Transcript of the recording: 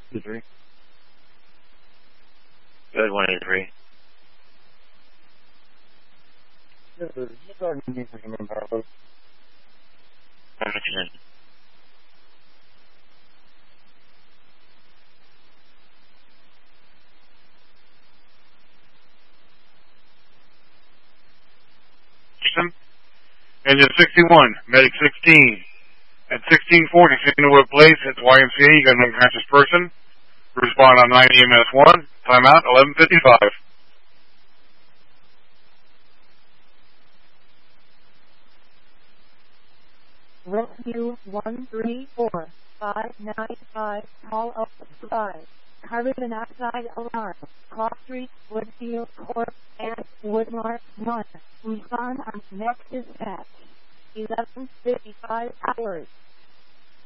2-3. Good, 183. Yes, sir. Just starting to need for some manpower, folks. How much is it? Engine 61, medic 16. At 1640, Cedarwood Place, it's YMCA, you got an unconscious person. Respond on 9 EMS 1, timeout 11:55. Rescue 134-595, call up 5. Carbon monoxide alarm, Cross Street, Woodfield Court, and Woodmark 1. Respond on next dispatch. 11:55 hours.